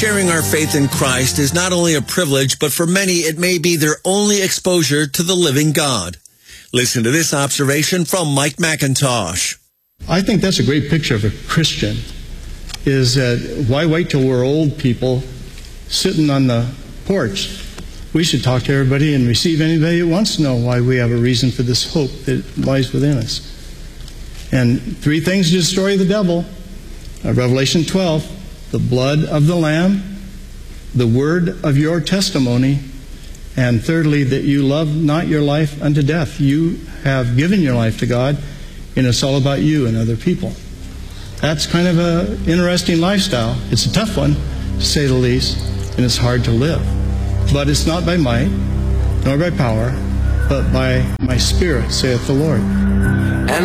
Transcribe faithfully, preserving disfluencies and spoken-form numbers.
Sharing our faith in Christ is not only a privilege, but for many it may be their only exposure to the living God. Listen to this observation from Mike McIntosh. I think that's a great picture of a Christian, is that why wait till we're old people sitting on the porch? We should talk to everybody and receive anybody who wants to know why we have a reason for this hope that lies within us. And three things to destroy the devil. Uh, Revelation twelve, the blood of the Lamb, the word of your testimony, and thirdly, that you love not your life unto death. You have given your life to God, and it's all about you and other people. That's kind of an interesting lifestyle. It's a tough one, to say the least, and it's hard to live. But it's not by might, nor by power, but by my Spirit, saith the Lord.